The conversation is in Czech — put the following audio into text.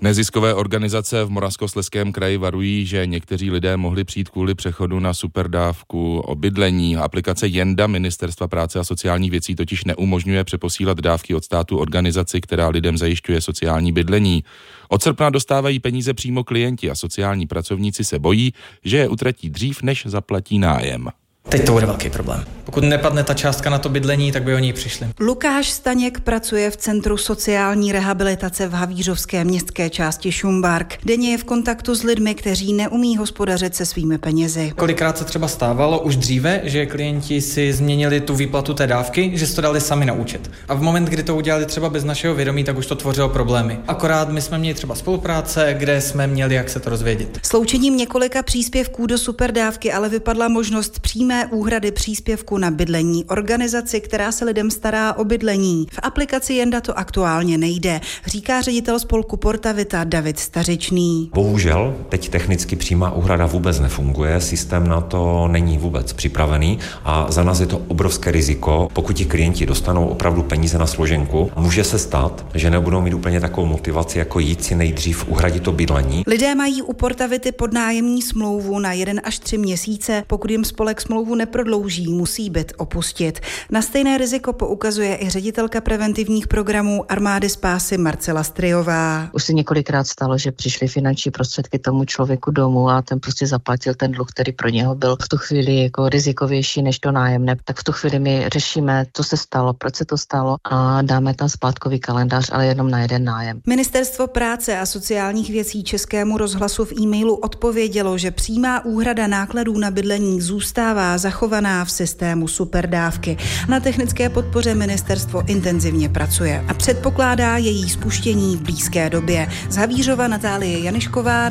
Neziskové organizace v Moravskoslezském kraji varují, že někteří lidé mohli přijít kvůli přechodu na superdávku o bydlení. Aplikace Jenda Ministerstva práce a sociálních věcí totiž neumožňuje přeposílat dávky od státu organizaci, která lidem zajišťuje sociální bydlení. Od srpna dostávají peníze přímo klienti a sociální pracovníci se bojí, že je utratí dřív, než zaplatí nájem. Teď to bude velký problém. Pokud nepadne ta částka na to bydlení, tak by o ní přišli. Lukáš Staněk pracuje v Centru sociální rehabilitace v havířovské městské části Šumbark. Denně je v kontaktu s lidmi, kteří neumí hospodařit se svými penězi. Kolikrát se třeba stávalo už dříve, že klienti si změnili tu výplatu té dávky, že si to dali sami na účet. A v moment, kdy to udělali třeba bez našeho vědomí, tak už to tvořilo problémy. Akorát my jsme měli třeba spolupráce, kde jsme měli jak se to rozvědět. Sloučením několika příspěvků do superdávky ale vypadla možnost přímé úhrady příspěvku na bydlení organizaci, která se lidem stará o bydlení. V aplikaci Jenda to aktuálně nejde, říká ředitel spolku Portavita David Stařičný. Bohužel teď technicky přímá úhrada vůbec nefunguje, systém na to není vůbec připravený a za nás je to obrovské riziko. Pokud ti klienti dostanou opravdu peníze na složenku, může se stát, že nebudou mít úplně takovou motivaci, jako jít si nejdřív uhradit to bydlení. Lidé mají u Portavity podnájemní smlouvu na 1 až 3 měsíce, pokud jim spolek smlouvu neprodlouží, musí byt opustit. Na stejné riziko poukazuje i ředitelka preventivních programů Armády spásy Marcela Stryjová. Už se několikrát stalo, že přišly finanční prostředky tomu člověku domů a ten prostě zaplatil ten dluh, který pro něho byl v tu chvíli jako rizikovější než to nájemné. Tak v tu chvíli my řešíme, co se stalo, proč se to stalo a dáme tam splátkový kalendář, ale jenom na jeden nájem. Ministerstvo práce a sociálních věcí Českému rozhlasu v e-mailu odpovědělo, že přímá úhrada nákladů na bydlení zůstává zachovaná v systému superdávky. Na technické podpoře ministerstvo intenzivně pracuje a předpokládá její spuštění v blízké době. Z Havířova Natálie Janišková.